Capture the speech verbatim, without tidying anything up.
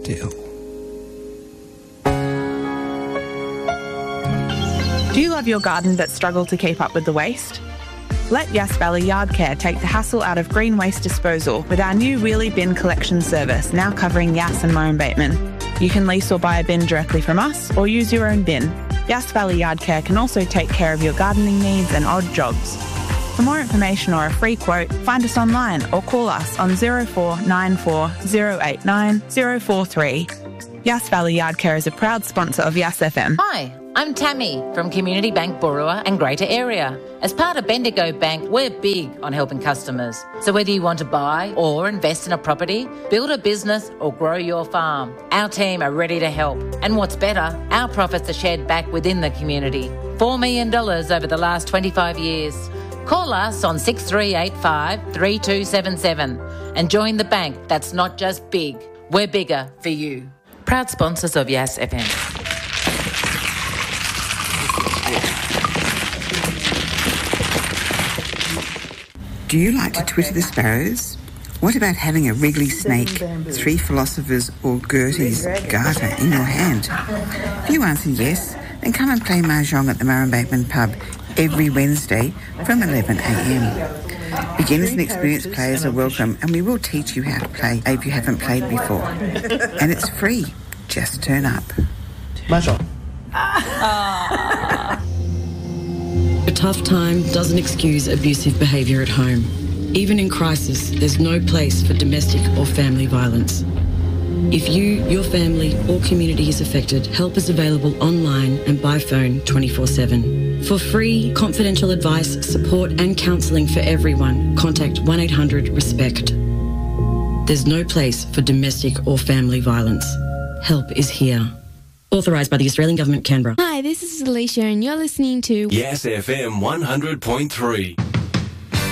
still. Do you love your garden but struggle to keep up with the waste? Let Yass Valley Yard Care take the hassle out of green waste disposal with our new wheelie bin collection service now covering Yass and Murrumbateman. You can lease or buy a bin directly from us or use your own bin. Yass Valley Yard Care can also take care of your gardening needs and odd jobs. For more information or a free quote, find us online or call us on zero four nine four zero eight nine zero four three. Yass Valley Yard Care is a proud sponsor of Yass F M. Hi, I'm Tammy from Community Bank Boorowa and Greater Area. As part of Bendigo Bank, we're big on helping customers. So whether you want to buy or invest in a property, build a business or grow your farm, our team are ready to help. And what's better, our profits are shared back within the community. four million dollars over the last twenty-five years. Call us on six three eight five, three two seven seven and join the bank that's not just big, we're bigger for you. Proud sponsors of Yass F M. Do you like to Twitter the sparrows? What about having a wriggly snake, three philosophers or Gertie's garter in your hand? If you answer yes, then come and play Mahjong at the Murrumbateman pub every Wednesday from eleven a m. Beginners and experienced players are welcome, and we will teach you how to play if you haven't played before. And it's free. Just turn up. Mahjong. A tough time doesn't excuse abusive behaviour at home. Even in crisis, there's no place for domestic or family violence. If you, your family or community is affected, help is available online and by phone twenty-four seven. For free, confidential advice, support and counselling for everyone, contact one eight hundred RESPECT. There's no place for domestic or family violence. Help is here. Authorised by the Australian Government, Canberra. Hi, this is Alicia and you're listening to Yass F M one hundred point three.